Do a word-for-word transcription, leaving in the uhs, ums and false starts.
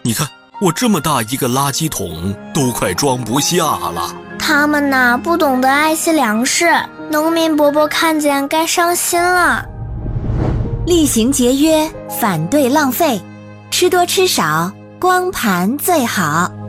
你看，我这么大一个垃圾桶都快装不下了。 他们呐，不懂得爱惜粮食，农民伯伯看见该伤心了。 厉行节约，反对浪费，吃多吃少，光盘最好。